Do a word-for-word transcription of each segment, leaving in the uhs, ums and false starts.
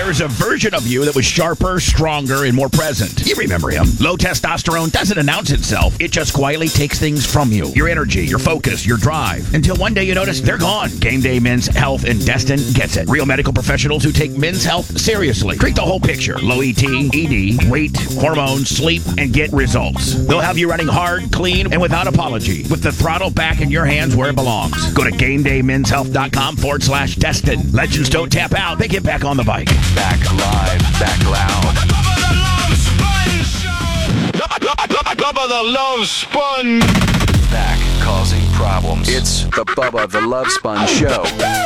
There's a version of you that was sharper, stronger, and more present. You remember him. Low testosterone doesn't announce itself. It just quietly takes things from you. Your energy, your focus, your drive. Until one day you notice they're gone. Game Day Men's Health and Destin gets it. Real medical professionals who take men's health seriously. Treat the whole picture. Low E T, E D, weight, hormones, sleep, and get results. They'll have you running hard, clean, and without apology. With the throttle back in your hands where it belongs. Go to GameDayMen'sHealth.com forward slash Destin. Legends don't tap out. They get back on the bike. Back live, back loud. Bubba the Love Sponge. Back causing problems. It's the Bubba the Love Sponge Show.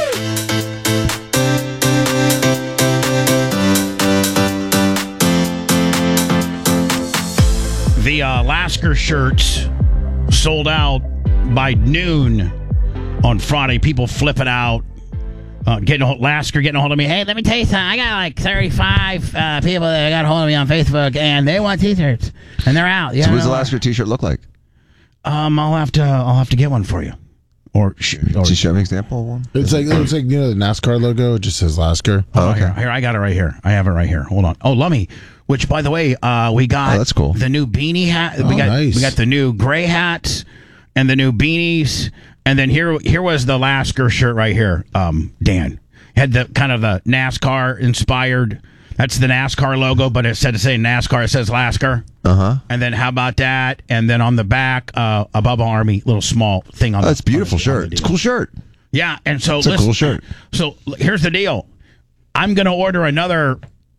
The uh, Lasker shirts sold out by noon on Friday. People flipping out. Uh, getting a hold, Lasker getting a hold of me. Hey, let me tell you something. I got like thirty-five uh, people that got a hold of me on Facebook, and they want T-shirts, and they're out. So what does the Lasker T-shirt look like? Um, I'll have to, I'll have to get one for you. Or, sh- or Did you show me an example of one? It's like it's like you know the NASCAR logo. It just says Lasker. Oh, okay. Here, here, I got it right here. I have it right here. Hold on. Oh, Lummy. Which, by the way, uh, we got oh, that's cool. the new beanie hat. Oh, we got nice. we got the new gray hats and the new beanies. And then here here was the Lasker shirt right here. Um, Dan had the kind of the NASCAR inspired. That's the NASCAR logo, but instead of saying NASCAR, it says Lasker. Uh huh. And then how about that? And then on the back, uh, a Bubba Army little small thing on. Oh, the, that's a beautiful on the, shirt. on the It's a cool shirt. Yeah, and so it's a listen, cool shirt. So here's the deal. I'm going to order another.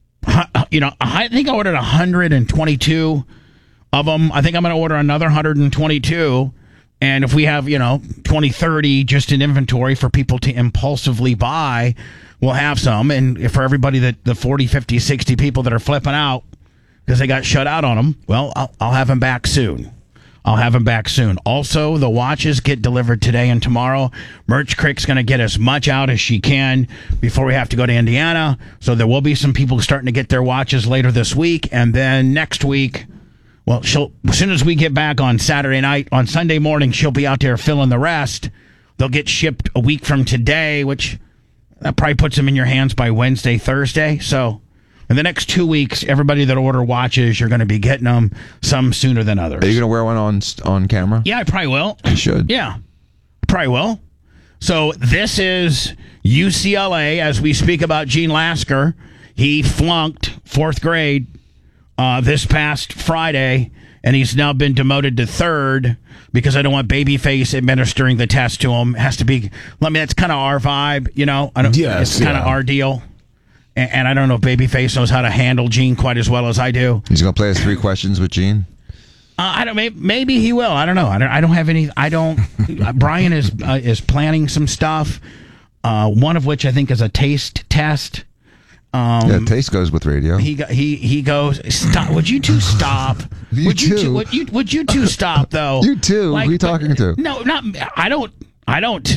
You know, I think I ordered one hundred twenty-two of them. I think I'm going to order another one hundred twenty-two. And if we have, you know, twenty, thirty just in inventory for people to impulsively buy, we'll have some. And for everybody that the forty, fifty, sixty people that are flipping out because they got shut out on them, well, I'll, I'll have them back soon. I'll have them back soon. Also, the watches get delivered today and tomorrow. Merch Crick's going to get as much out as she can before we have to go to Indiana. So there will be some people starting to get their watches later this week. And then next week, well, she'll as soon as we get back on Saturday night, on Sunday morning, she'll be out there filling the rest. They'll get shipped a week from today, which that probably puts them in your hands by Wednesday, Thursday. So in the next two weeks, everybody that order watches, you're going to be getting them, some sooner than others. Are you going to wear one on on camera? Yeah, I probably will. You should. Yeah, probably will. So this is U C L A as we speak about Gene Lasker. He flunked fourth grade uh, this past Friday, and he's now been demoted to third because I don't want Babyface administering the test to him. It has to be. I mean, that's kind of our vibe, you know. I don't. Yes, it's kind of yeah. our deal. And, and I don't know if Babyface knows how to handle Gene quite as well as I do. He's going to play us three questions with Gene. Uh, I don't. Maybe, maybe he will. I don't know. I don't. I don't have any. I don't. Brian is uh, is planning some stuff. Uh, one of which I think is a taste test. Um, yeah, taste goes with radio. He go- he he goes. Stop. Would you two stop? You would you too. two? Would you would you two stop though? You too. Like, Who are you talking but, to? No, not. I don't. I don't.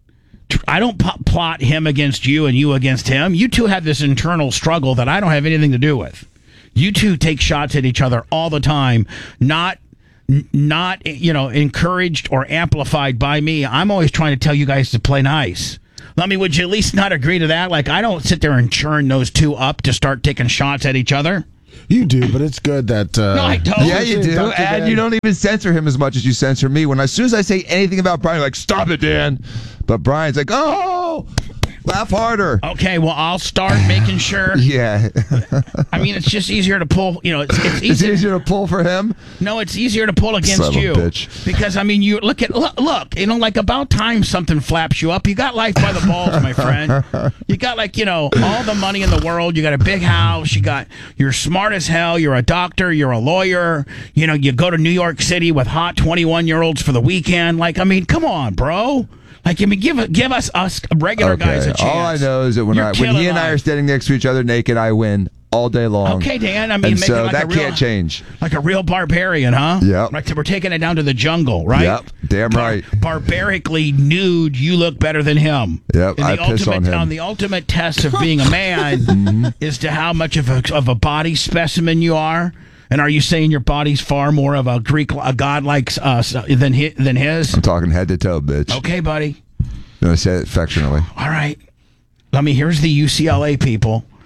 I don't p- plot him against you and you against him. You two have this internal struggle that I don't have anything to do with. You two take shots at each other all the time, not not you know encouraged or amplified by me. I'm always trying to tell you guys to play nice. I mean, would you at least not agree to that? Like, I don't sit there and churn those two up to start taking shots at each other. You do, but it's good that. Uh, No, I don't. Yeah, you do. Doctor And Dan. you don't even censor him as much as you censor me. When as soon as I say anything about Brian, you're like, stop it, Dan. But Brian's like, oh, laugh harder. Okay, well, I'll start making sure. Yeah. I mean, it's just easier to pull. You know, it's it's It's easier. easier to pull for him. No, it's easier to pull against Son of a you bitch. because I mean, you look at look, look, you know, like about time something flaps you up. You got life by the balls, my friend. You got like you know all the money in the world. You got a big house. You got you're smart as hell. You're a doctor. You're a lawyer. You know, you go to New York City with hot twenty-one year olds for the weekend. Like, I mean, come on, bro. Like, I mean, give give us us regular Okay. guys a chance. All I know is that when You're I when killing he and I life. are standing next to each other naked, I win all day long. Okay, Dan. I mean, and make so it like that a real, can't change. Like a real barbarian, huh? Yep. Like we're taking it down to the jungle, right? Yep. Damn right. Barbarically nude, you look better than him. Yep, And I the piss ultimate, on him. the ultimate test of being a man is to how much of a of a body specimen you are. And are you saying your body's far more of a Greek, a godlike uh, than his, than his? I'm talking head to toe, bitch. Okay, buddy. No, I say it affectionately. All right. Let me. Here's the U C L A people.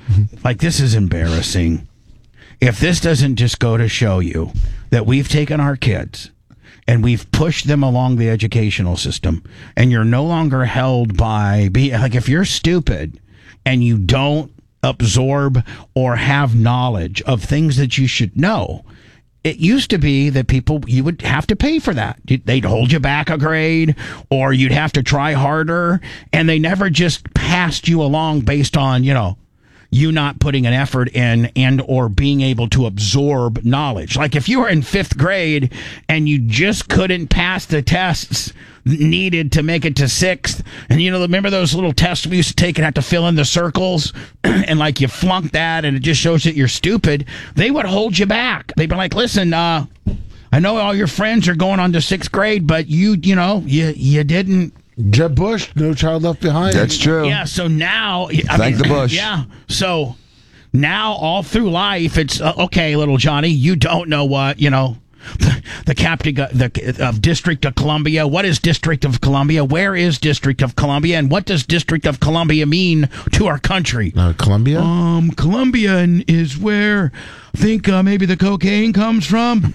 Like, this is embarrassing. If this doesn't just go to show you that we've taken our kids and we've pushed them along the educational system, and you're no longer held by, be like, if you're stupid and you don't absorb or have knowledge of things that you should know, it used to be that people, you would have to pay for that. They'd hold you back a grade, or you'd have to try harder, and they never just passed you along based on, you know, you not putting an effort in and or being able to absorb knowledge. Like if you were in fifth grade and you just couldn't pass the tests needed to make it to sixth, and you know, remember those little tests we used to take and have to fill in the circles, and like you flunked that and it just shows that you're stupid, they would hold you back. They'd be like, listen, uh, I know all your friends are going on to sixth grade, but you, you know, you, you didn't. Jeb Bush, No Child Left Behind. That's true. Yeah, so now... I Thank mean, the Bush. Yeah, so now all through life, it's, uh, okay, little Johnny, you don't know what, you know, the, the captain the, of District of Columbia. What is District of Columbia? Where is District of Columbia? And what does District of Columbia mean to our country? Uh, Columbia? Um, Columbia is where I think uh, maybe the cocaine comes from.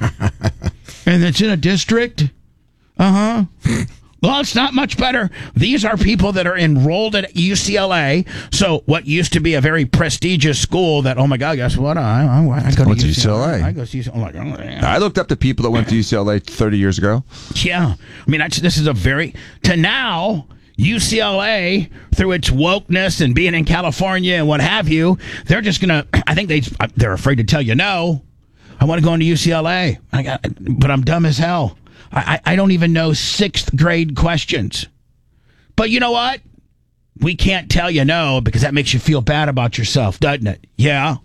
And it's in a district. Uh-huh. Well, it's not much better. These are people that are enrolled at U C L A. So what used to be a very prestigious school that, oh, my God, guess what? I, I, I go to Went to U C L A. U C L A. I go to U C L A. I'm like, oh, yeah. I looked up the people that went to U C L A thirty years ago. Yeah. I mean, that's, this is a very... To now, U C L A, through its wokeness and being in California and what have you, they're just going to... I think they, they're afraid to tell you no. I want to go into U C L A, I got, but I'm dumb as hell. I, I don't even know sixth grade questions. But you know what? We can't tell you no because that makes you feel bad about yourself, doesn't it? Yeah.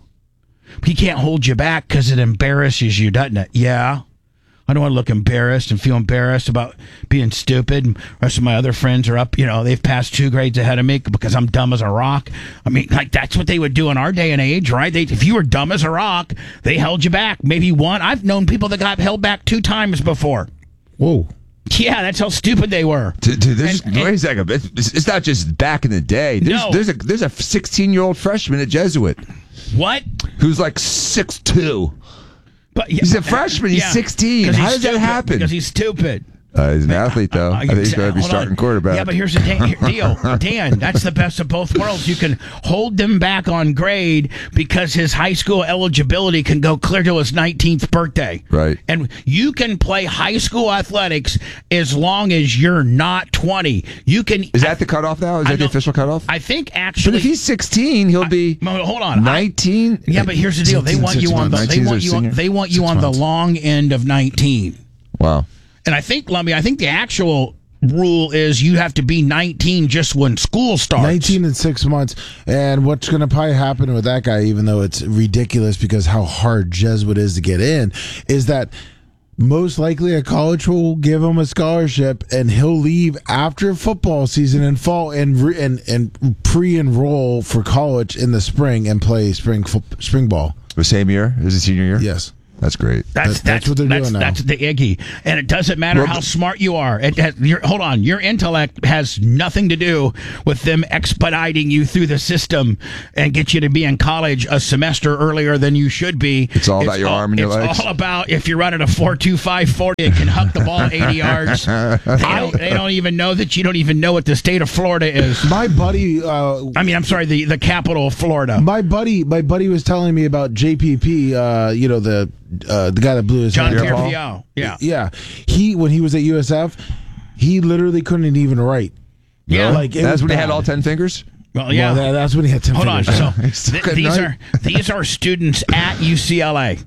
We can't hold you back because it embarrasses you, doesn't it? Yeah. I don't want to look embarrassed and feel embarrassed about being stupid. And the rest of my other friends are up, you know, they've passed two grades ahead of me because I'm dumb as a rock. I mean, like, that's what they would do in our day and age, right? They, if you were dumb as a rock, they held you back. Maybe one. I've known people that got held back two times before. Whoa. Yeah, that's how stupid they were. Dude, dude, there's, And- wait a and- second. It's, it's not just back in the day. There's, No. there's a there's a sixteen-year-old freshman at Jesuit What? who's like six two. But yeah, He's a freshman. He's sixteen. 'Cause How he's does that stupid, happen? Because he's stupid. Uh, he's an athlete, though. I think he's going to be Hold starting on. quarterback. Yeah, but here's the da- deal, Dan. That's the best of both worlds. You can hold them back on grade because his high school eligibility can go clear to his nineteenth birthday. Right. And you can play high school athletics as long as you're not twenty. You can. Is that the cutoff now? Is I that the don't- official cutoff? I think But actually. if he's sixteen, he'll be Well, hold on. I- nineteen. yeah, but here's the deal. They want you on the. They nineteen is want a you. On, senior? they want you Six on the months. long end of nineteen. Wow. And I think, Lummy, I think the actual rule is you have to be nineteen just when school starts. nineteen and six months. And what's going to probably happen with that guy, even though it's ridiculous because how hard Jesuit is to get in, is that most likely a college will give him a scholarship and he'll leave after football season and fall and re- and, and pre-enroll for college in the spring and play spring fo- spring ball. The same year? Is it senior year? Yes. That's great. That's, That- that's, that's what they're that's, doing now. That's the Iggy. And it doesn't matter Well, how but- smart you are. It has, your, hold on. Your intellect has nothing to do with them expediting you through the system and get you to be in college a semester earlier than you should be. It's all about your arm and your it's legs. all about if you're running a four two five forty and can huck the ball eighty yards. They don't, they don't even know that you don't even know what the state of Florida is. My buddy, uh, I mean, I'm sorry, the, the capital of Florida. my buddy, my buddy was telling me about J P P. Uh, you know the uh, the guy that blew his John head off. Pierre Yeah. Yeah, he when he was at U S F, he literally couldn't even write. Yeah. like it That's was when he had bad. all ten fingers? Well, yeah. Well, that, that's when he had ten Hold on. fingers. So He's still th- good these night. are these are students at U C L A,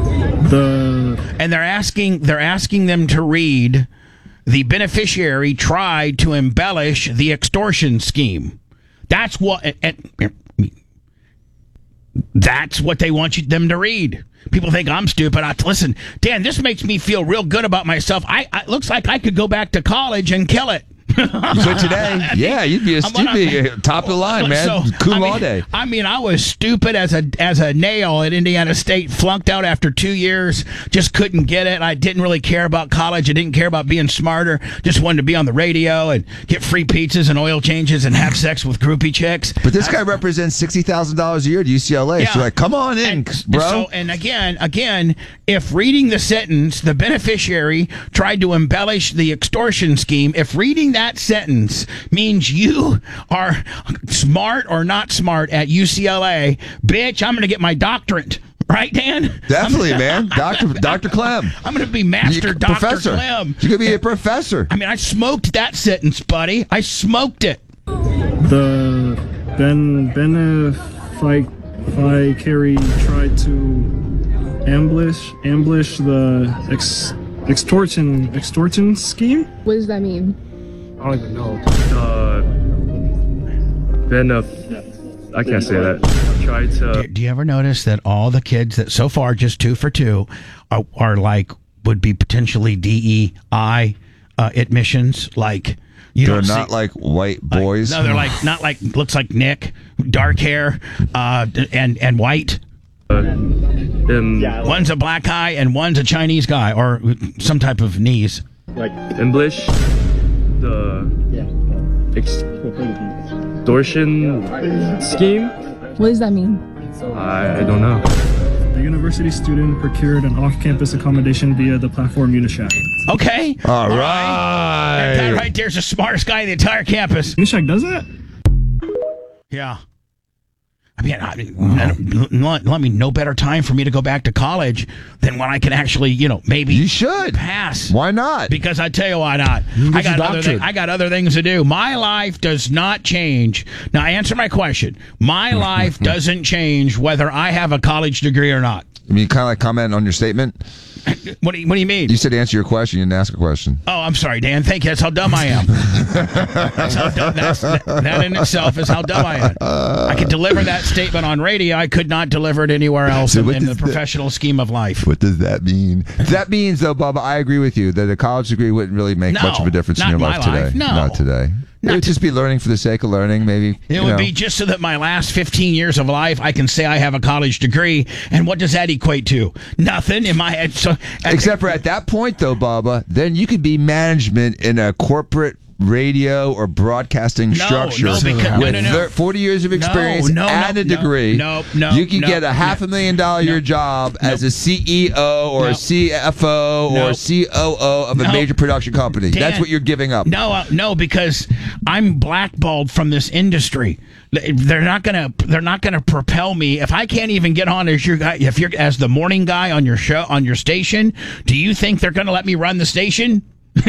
and they're asking they're asking them to read. The beneficiary tried to embellish the extortion scheme. That's what. And, and, that's what they want you, them to read. People think I'm stupid. I, listen, Dan, this makes me feel real good about myself. I, I it looks like I could go back to college and kill it. You could today. Yeah, you'd be a, I'm you'd be gonna- a top of the line, man. So, Cum I mean, laude. I mean, I was stupid as a as a nail at Indiana State. Flunked out after two years. Just couldn't get it. I didn't really care about college. I didn't care about being smarter. Just wanted to be on the radio and get free pizzas and oil changes and have sex with groupie chicks. But this guy represents sixty thousand dollars a year to U C L A. Yeah. So, like, come on in, And, bro. So, and again, again, if reading the sentence, the beneficiary tried to embellish the extortion scheme, if reading that sentence means you are smart or not smart at U C L A, bitch, I'm going to get my doctorate. Right, Dan? Definitely, man. Doctor Doctor Clem. I'm going to be Master You- Doctor Professor. Clem. You could be a professor. I mean, I smoked that sentence, buddy. I smoked it. The Ben Beneficari tried to ambush ambush the ex, extortion extortion scheme. What does that mean? I don't even know. Uh, Benef. I can't say that. Tried to. Do you ever notice that all the kids that so far just two for two are, are like would be potentially D E I uh, admissions? Like you They're don't not see, like white like- boys. no, they're like not like looks like Nick, dark hair, uh, and and white. Um, One's a black guy and one's a Chinese guy or some type of knees. ambush the extortion scheme. What does that mean? I, I don't know. The university student procured an off-campus accommodation via the platform Unishack. Okay. All And right. that right there's the smartest guy in the entire campus. Unishack does that? Yeah. I mean, I, I, let, let me no better time for me to go back to college than when I can actually, you know, maybe You should. pass. Why not? Because I tell you why not. can I get got your other doctorate. thi- I got other things to do. My life does not change. Now answer my question. My life doesn't change whether I have a college degree or not. I mean, kind of like comment on your statement. What do you, what do you mean? You said answer your question. You didn't ask a question. Oh, I'm sorry, Dan. Thank you. That's how dumb I am. That's how dumb, that's, that, that in itself is how dumb I am. I could deliver that statement on radio. I could not deliver it anywhere else So in, what in the does the- professional scheme of life. What does that mean? That means, though, Bubba, I agree with you that a college degree wouldn't really make No, much of a difference in not your my life today. life. No. Not today. Not it would just be learning for the sake of learning, maybe. It you would know. be just so that my last fifteen years of life, I can say I have a college degree. And what does that equate to? Nothing in my head. So, Except for at that point, though, Bubba, then you could be management in a corporate radio or broadcasting No, structure no, because- no, with no, no. thir- forty years of experience no, and no, a degree. no, no, you could no, get a half no, a million dollar a year no, job no. as a C E O or No. a C F O No. or a C O O of a No. major production company. Dan, That's what you're giving up. No, uh, no, because I'm blackballed from this industry. They're not gonna. They're not gonna propel me if I can't even get on as your guy. If you're as the morning guy on your show on your station, do you think they're gonna let me run the station?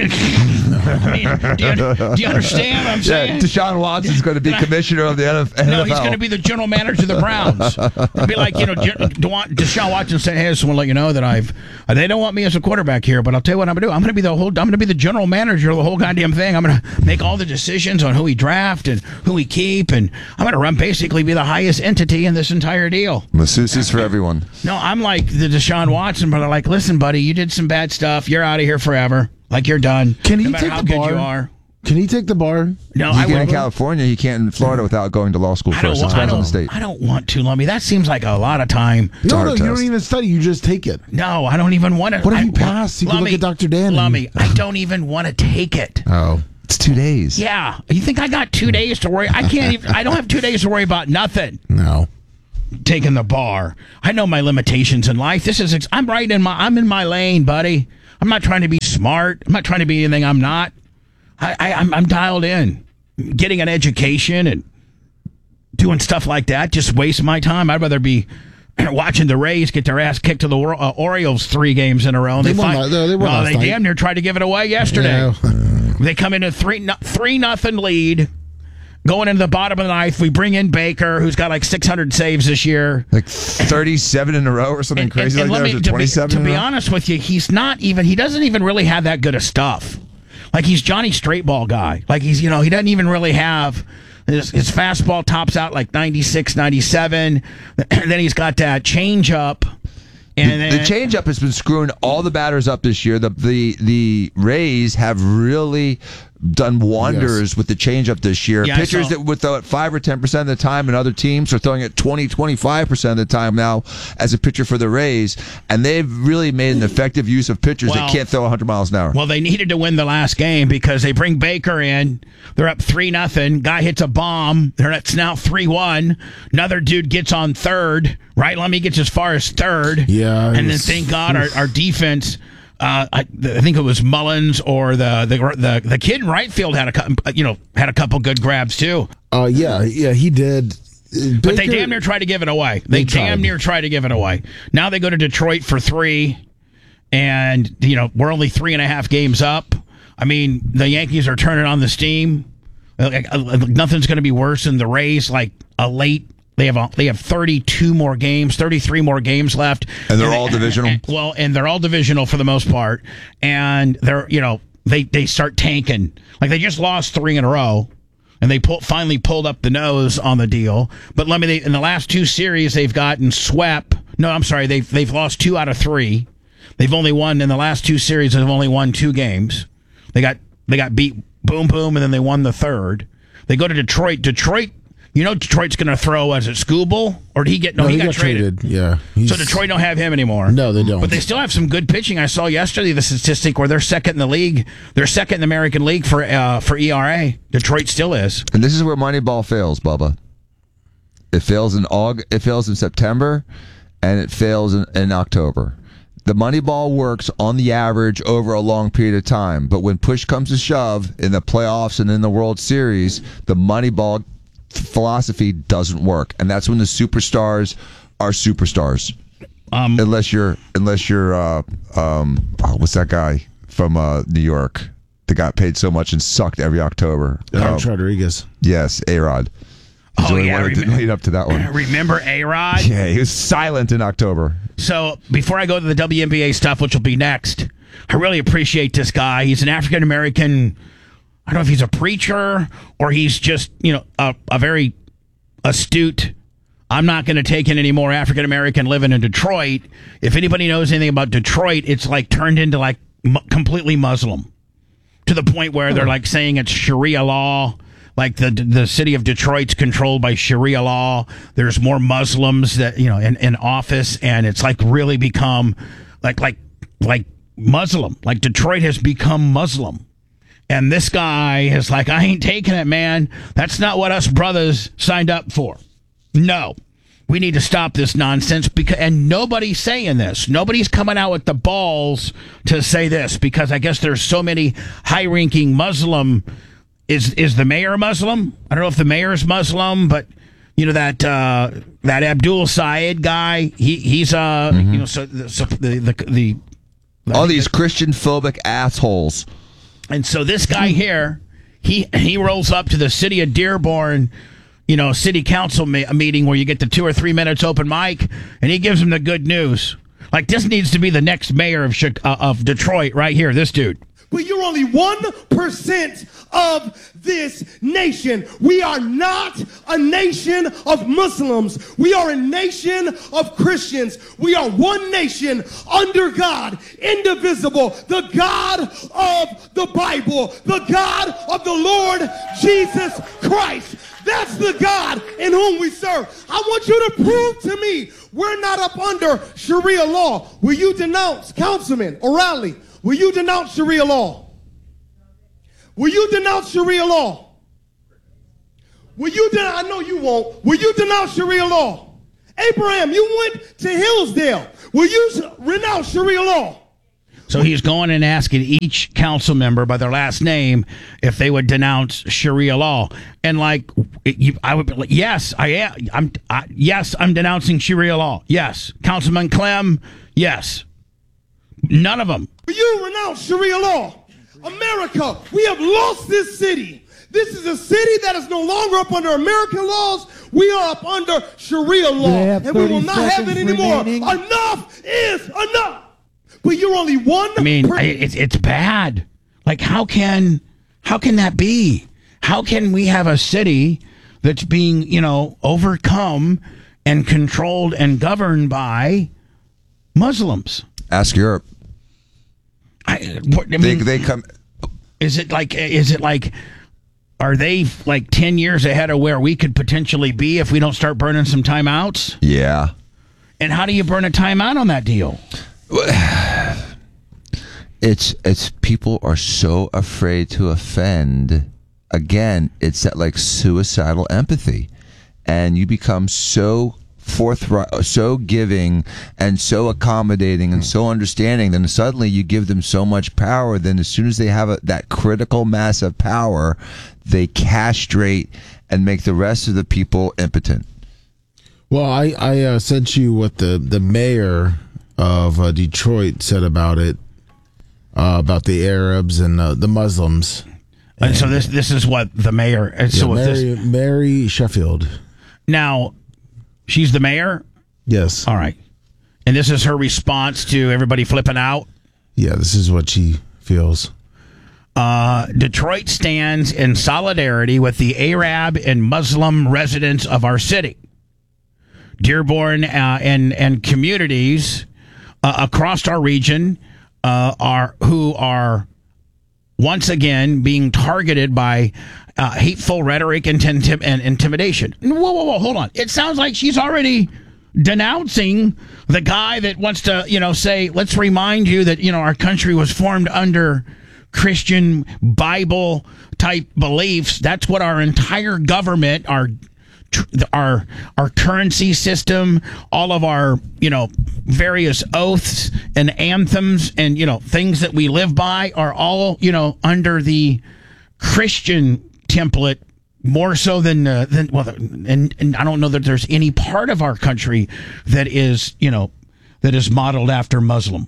I mean, do, you, do you understand what I'm Yeah, saying? Deshaun Watson's going to be commissioner of the N F L. No, he's going to be the general manager of the Browns. It'd be like, you know, De- De- Deshaun Watson said, "Hey, I just want to let you know that I've uh, they don't want me as a quarterback here, but I'll tell you what I'm going to do. I'm going to be the whole. I'm going to be the general manager of the whole goddamn thing. I'm going to make all the decisions on who we draft and who we keep, and I'm going to run basically be the highest entity in this entire deal." Masseuses for everyone. No, I'm like the Deshaun Watson, but I'm like, listen, buddy, you did some bad stuff. You're out of here forever. Like you're done. Can he no matter take how the good bar? you are. Can he take the bar? No, He I can in would. California. He can't in Florida without going to law school I don't, first. It want, I, depends on the don't, state. I don't want to, Lummy. That seems like a lot of time. No, hard no, you test. don't even study. You just take it. No, I don't even want to. What if I, you pass? You can look at Doctor Dan and- Lummy, I don't even want to take it. Oh. It's two days. Yeah, you think I got two days to worry? I can't even. I don't have two days to worry about nothing. No. Taking the bar. I know my limitations in life. This is. ex- I'm right in my. I'm in my lane, buddy. I'm not trying to be smart. I'm not trying to be anything I'm not. I, I I'm, I'm dialed in. Getting an education and doing stuff like that just waste my time. I'd rather be watching the Rays get their ass kicked to the Or- uh, Orioles three games in a row. And They they won fin- la- they won oh, last they night. damn near tried to give it away yesterday. Yeah. They come in a three no, three nothing lead. Going into the bottom of the ninth, we bring in Baker, who's got like six hundred saves this year. Like thirty-seven in a row or something crazy and like let that. me- Or to be, twenty-seven to in a be row? honest with you, he's not even. He doesn't even really have that good of stuff. Like he's Johnny Straight Ball guy. Like he's you know he doesn't even really have. His, his fastball tops out like ninety-six, ninety-seven. And then he's got that changeup. And The, then, the changeup has been screwing all the batters up this year. The the the Rays have really done wonders Yes. with the changeup this year. Yeah, I Pitchers saw- that would throw it five or ten percent of the time, and other teams are throwing it twenty, twenty-five percent of the time now as a pitcher for the Rays, and they've really made an effective use of pitchers Well- that can't throw one hundred miles an hour. Well, they needed to win the last game because they bring Baker in. They're up three nothing. Guy hits a bomb. They're it's now three one. Another dude gets on third. Right, Lemmy gets as far as third. Yeah, it and then was- thank God our, our defense. Uh, I, I think it was Mullins or the the the, the kid in right field had a cou- you know had a couple good grabs too. Uh, yeah, yeah, he did. But they damn near tried to give it away. They, They damn tried. near tried to give it away. Now they go to Detroit for three, and you know we're only three and a half games up. I mean, the Yankees are turning on the steam. Like, uh, nothing's going to be worse than the Rays. Like a late, they have a, they have thirty-two more games, thirty-three more games left, And they're they- all divisional? and- well, and they're all divisional for the most part, and they're you know they they start tanking. Like they just lost three in a row. And they pull, finally pulled up the nose on the deal. But let me, they, in the last two series, they've gotten swept. No, I'm sorry, they've they've lost two out of three. They've only won in the last two series. They've only won two games. They got they got beat boom boom, and then they won the third. They go to Detroit. Detroit, you know, Detroit's going to throw as a Scooble, or did he get no? No, he, got, traded. Yeah. So He's- Detroit don't have him anymore. No, they don't. But they still have some good pitching. I saw yesterday the statistic where they're second in the league. They're second in the American League for uh, for E R A. Detroit still is. And this is where Moneyball fails, Bubba. It fails in Aug- It fails in September, and it fails in, in October. The Moneyball works on the average over a long period of time, but when push comes to shove in the playoffs and in the World Series, the Moneyball philosophy doesn't work, and that's when the superstars are superstars. Um, unless you're, unless you're, uh, um, oh, what's that guy from uh, New York that got paid so much and sucked every October? Alex Um, Rodriguez. Yes, A-Rod. He's Oh, the only yeah, one that didn't remem- lead up to that one. Remember A-Rod? Yeah, he was silent in October. So before I go to the W N B A stuff, which will be next, I really appreciate this guy. He's an African American. I don't know if he's a preacher or he's just you know a, a very astute. I'm not going to take in any more African American living in Detroit. If anybody knows anything about Detroit, it's like turned into like mu- completely Muslim to the point where they're like saying it's Sharia law. Like the the city of Detroit's controlled by Sharia law. There's more Muslims that you know in, in office, and it's like really become like like like Muslim. Like Detroit has become Muslim, and this guy is like, I ain't taking it, man. That's not what us brothers signed up for. No, we need to stop this nonsense because, and nobody's saying this. Nobody's coming out with the balls to say this because I guess there's so many high-ranking Muslim. Is is the mayor Muslim? I don't know if the mayor's Muslim, but you know that uh, that Abdul Syed guy. He he's uh you know so, so the the the All these Christian phobic assholes. and so this guy here he he rolls up to the city of Dearborn, you know, city council me- meeting where you get the two or three minutes open mic, and he gives them the good news. Like this needs to be the next mayor of Chi- uh, of Detroit right here. This dude. But you're only one percent of this nation. We are not a nation of Muslims. We are a nation of Christians. We are one nation under God, indivisible, the God of the Bible, the God of the Lord Jesus Christ. That's the God in whom we serve. I want you to prove to me we're not up under Sharia law. Will you denounce, Councilman O'Reilly? Will you denounce Sharia law? Will you denounce Sharia law? Will you denounce, I know you won't. Will you denounce Sharia law? Abraham, you went to Hillsdale. Will you renounce Sharia law? So he's going and asking each council member by their last name if they would denounce Sharia law. And like, it, you, I would be like, yes, I am. I'm, I, yes, I'm denouncing Sharia law. Yes. Councilman Clem, yes. None of them. Will you renounce Sharia law? America, we have lost this city. This is a city that is no longer up under American laws. We are up under Sharia law. And we will not have it anymore. remaining. Enough is enough. But you're only one. I mean, per- I- it's it's bad. Like, how can how can that be? How can we have a city that's being, you know, overcome and controlled and governed by Muslims? Ask Europe. I, what- I They mean, they come. Is it like? Is it like? Are they like ten years ahead of where we could potentially be if we don't start burning some timeouts? Yeah. And how do you burn a timeout on that deal? It's it's people are so afraid to offend. Again, it's that like suicidal empathy, and you become so forthright, so giving, and so accommodating, and so understanding. Then suddenly you give them so much power. Then as soon as they have a, that critical mass of power, they castrate and make the rest of the people impotent. Well, I I uh, sent you what the the mayor of uh, Detroit said about it, uh, about the Arabs and uh, the Muslims. And, and so this this is what the mayor. And yeah, so Mary, this, Mary Sheffield. Now, she's the mayor. Yes. All right. And this is her response to everybody flipping out. Yeah, this is what she feels. Uh, Detroit stands in solidarity with the Arab and Muslim residents of our city. Dearborn uh, and and communities uh, across our region uh, are who are once again being targeted by uh, hateful rhetoric and, intim- and intimidation. Whoa, whoa, whoa! Hold on. It sounds like she's already denouncing the guy that wants to, you know, say, "Let's remind you that you know our country was formed under Christian Bible type beliefs." That's what our entire government, our our our currency system, all of our, you know, various oaths and anthems and, you know, things that we live by are all, you know, under the Christian template more so than, uh, than well, and, and I don't know that there's any part of our country that is, you know, that is modeled after Muslim.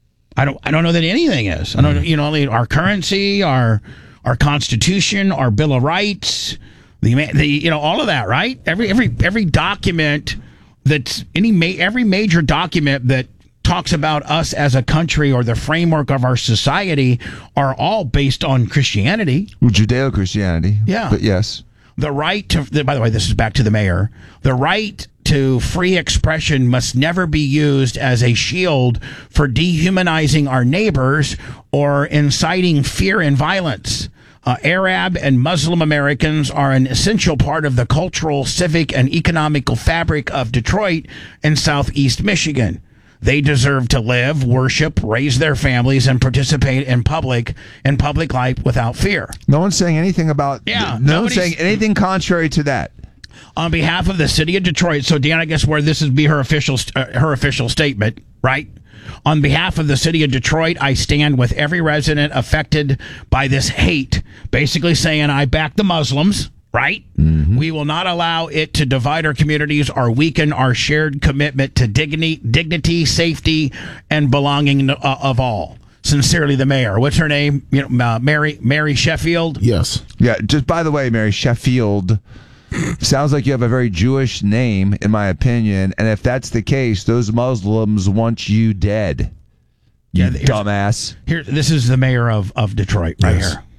I don't, I don't know that anything is. I don't, you know, our currency, our, our Constitution, our Bill of Rights, The, the you know all of that, right? Every every every document that's any ma- every major document that talks about us as a country or the framework of our society are all based on Christianity, Judeo-Christianity. Yeah, but yes, the right to. By the way, this is back to the mayor. The right to free expression must never be used as a shield for dehumanizing our neighbors or inciting fear and violence. Uh, Arab and Muslim Americans are an essential part of the cultural, civic, and economical fabric of Detroit and Southeast Michigan. They deserve to live, worship, raise their families, and participate in public in public life without fear. No one's saying anything about. Yeah, no one's saying anything contrary to that. On behalf of the city of Detroit, so Dan, I guess where this would be her official uh, her official statement, right? On behalf of the city of Detroit, I stand with every resident affected by this hate, basically saying I back the Muslims, right? Mm-hmm. We will not allow it to divide our communities or weaken our shared commitment to dignity, dignity, safety, and belonging uh, of all. Sincerely, the mayor. What's her name? You know, uh, Mary Mary Sheffield? Yes. Yeah, just by the way, Mary Sheffield, sounds like you have a very Jewish name, in my opinion. And if that's the case, those Muslims want you dead. You yeah, dumbass. Here, this is the mayor of, of Detroit right yes. here.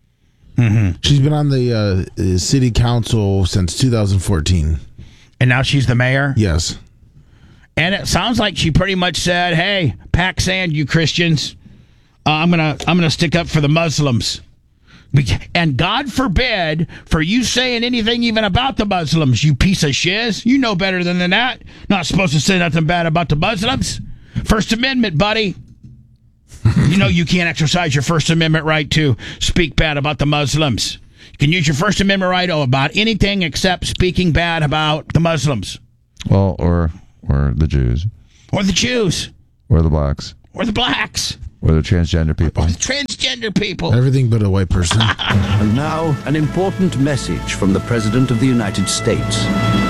Mm-hmm. She's been on the uh, city council since two thousand fourteen. And now she's the mayor? Yes. And it sounds like she pretty much said, hey, pack sand, you Christians. Uh, I'm going to I'm gonna stick up for the Muslims. And God forbid for you saying anything even about the Muslims, you piece of shiz. You know better than that. Not supposed to say nothing bad about the Muslims. First Amendment, buddy. You know you can't exercise your First Amendment right to speak bad about the Muslims. You can use your First Amendment right about anything except speaking bad about the Muslims. Well, or or the Jews. Or the Jews. Or the blacks. Or the blacks. Or the transgender people. Or the transgender people. Everything but a white person. And now, an important message from the President of the United States.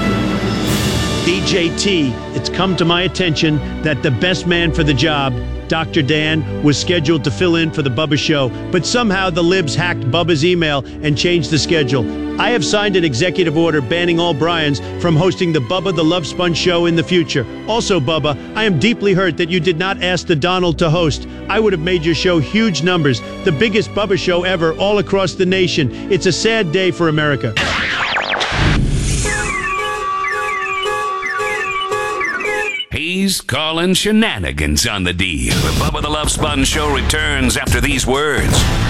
D J T, it's come to my attention that the best man for the job, Doctor Dan, was scheduled to fill in for the Bubba Show, but somehow the libs hacked Bubba's email and changed the schedule. I have signed an executive order banning all Bryans from hosting the Bubba the Love Sponge Show in the future. Also, Bubba, I am deeply hurt that you did not ask the Donald to host. I would have made your show huge numbers, the biggest Bubba show ever all across the nation. It's a sad day for America. He's calling shenanigans on the deal. The Bubba the Love Sponge Show returns after these words.